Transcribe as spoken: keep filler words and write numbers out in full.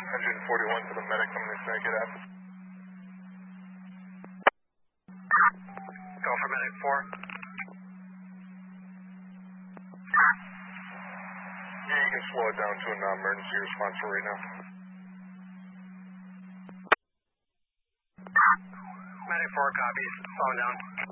one forty-one to the medic, I'm going to make it happen. Go for medic four. Yeah, you can slow it down to a non-emergency response for right now. Medic four copies, slow down.